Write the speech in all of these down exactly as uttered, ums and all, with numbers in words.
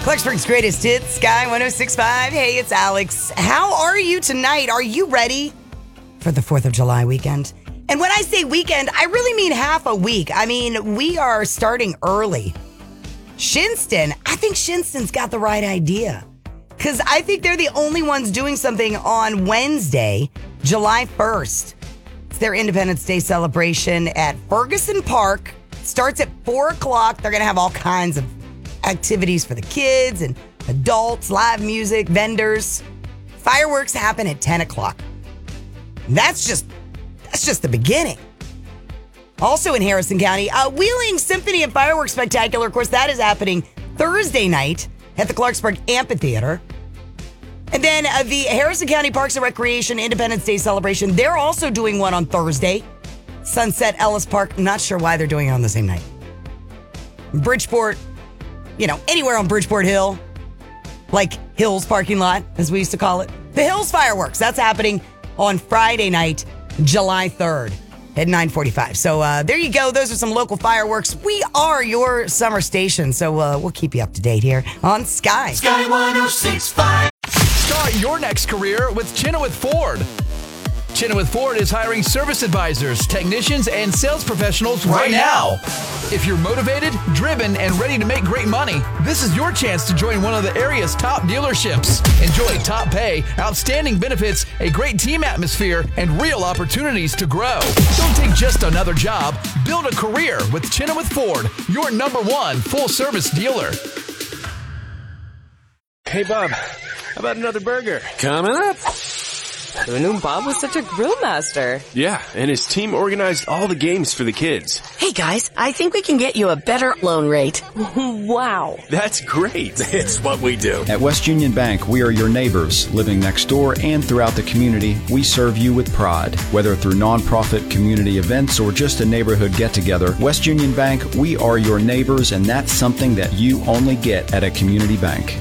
Clarksburg's greatest hits, Sky one oh six point five. Hey, it's Alex. How are you tonight? Are you ready for the fourth of July weekend? And when I say weekend, I really mean half a week. I mean, we are starting early. Shinston, I think Shinston's got the right idea. Because I think they're the only ones doing something on Wednesday, July first. It's their Independence Day celebration at Ferguson Park. Starts at four o'clock. They're going to have all kinds of activities for the kids and adults, live music, vendors. Fireworks happen at ten o'clock. That's just that's just the beginning. Also in Harrison County, uh, Wheeling Symphony and Fireworks Spectacular. Of course, that is happening Thursday night at the Clarksburg Amphitheater. And then uh, the Harrison County Parks and Recreation Independence Day celebration. They're also doing one on Thursday. Sunset Ellis Park. Not sure why they're doing it on the same night. Bridgeport. You know, anywhere on Bridgeport Hill, like Hills parking lot, as we used to call it. The Hills Fireworks, that's happening on Friday night, July third at nine forty-five. So uh, there you go. Those are some local fireworks. We are your summer station, so uh, we'll keep you up to date here on Sky. Sky one oh six point five. Start your next career with Chenoweth Ford. Chenoweth Ford is hiring service advisors, technicians, and sales professionals right, right now. If you're motivated, driven, and ready to make great money, this is your chance to join one of the area's top dealerships. Enjoy top pay, outstanding benefits, a great team atmosphere, and real opportunities to grow. Don't take just another job. Build a career with Chenoweth Ford, your number one full-service dealer. Hey, Bob, how about another burger? Coming up. Who knew Bob was such a grill master? Yeah, and his team organized all the games for the kids. Hey guys, I think we can get you a better loan rate. Wow. That's great. It's what we do. At West Union Bank, we are your neighbors. Living next door and throughout the community, we serve you with pride. Whether through nonprofit community events or just a neighborhood get-together, West Union Bank, we are your neighbors, and that's something that you only get at a community bank.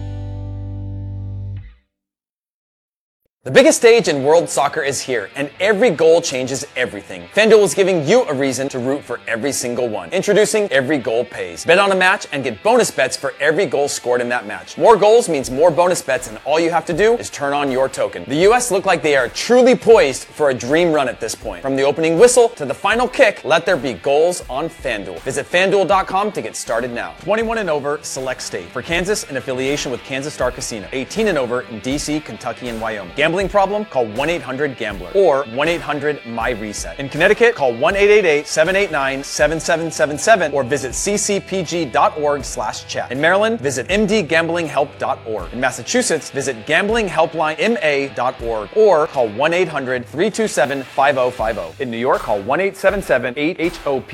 The biggest stage in world soccer is here, and every goal changes everything. FanDuel is giving you a reason to root for every single one. Introducing Every Goal Pays. Bet on a match and get bonus bets for every goal scored in that match. More goals means more bonus bets, and all you have to do is turn on your token. The U S look like they are truly poised for a dream run at this point. From the opening whistle to the final kick, let there be goals on FanDuel. Visit FanDuel dot com to get started now. twenty-one and over, select state. For Kansas, in affiliation with Kansas Star Casino. eighteen and over in D C, Kentucky, and Wyoming. Gambling problem? Call one eight hundred gambler or one eight hundred M Y reset. In Connecticut, call one eight eight eight, seven eight nine, seven seven seven seven or visit c c p g dot org slash chat. In Maryland, visit m d gambling help dot org. In Massachusetts, visit gambling helpline m a dot org or call one eight hundred, three two seven, five oh five oh. In New York, call one eight seven seven, eight H O P